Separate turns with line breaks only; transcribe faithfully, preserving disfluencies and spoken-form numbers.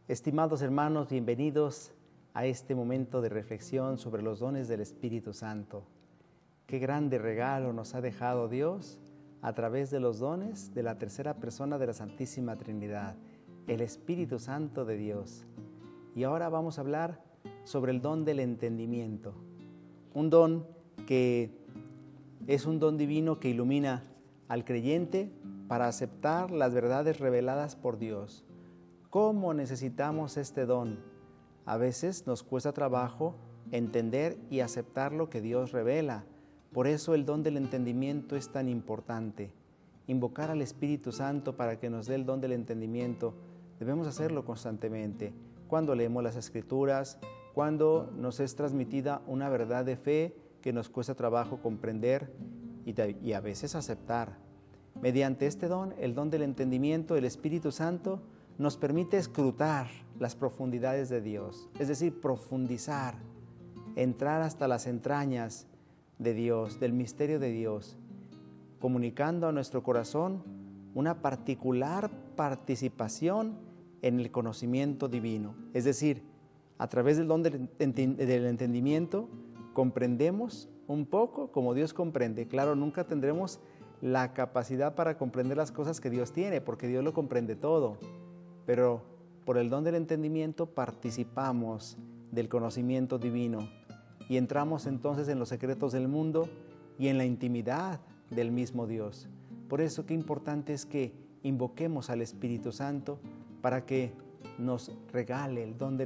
Estimados hermanos, bienvenidos a este momento de reflexión sobre los dones del Espíritu Santo. Qué grande regalo nos ha dejado Dios a través de los dones de la tercera persona de la Santísima Trinidad, el Espíritu Santo de Dios. Y ahora vamos a hablar sobre el don del entendimiento, un don que es un don divino que ilumina al creyente para aceptar las verdades reveladas por Dios. ¿Cómo necesitamos este don? A veces nos cuesta trabajo entender y aceptar lo que Dios revela. Por eso el don del entendimiento es tan importante. Invocar al Espíritu Santo para que nos dé el don del entendimiento, debemos hacerlo constantemente. Cuando leemos las Escrituras, cuando nos es transmitida una verdad de fe que nos cuesta trabajo comprender y, y a veces aceptar. Mediante este don, el don del entendimiento, el Espíritu Santo nos permite escrutar las profundidades de Dios, es decir, profundizar, entrar hasta las entrañas de Dios, del misterio de Dios, comunicando a nuestro corazón una particular participación en el conocimiento divino. Es decir, a través del don del entendimiento comprendemos un poco como Dios comprende. Claro, nunca tendremos la capacidad para comprender las cosas que Dios tiene, porque Dios lo comprende todo. Pero por el don del entendimiento participamos del conocimiento divino y entramos entonces en los secretos del mundo y en la intimidad del mismo Dios. Por eso qué importante es que invoquemos al Espíritu Santo para que nos regale el don del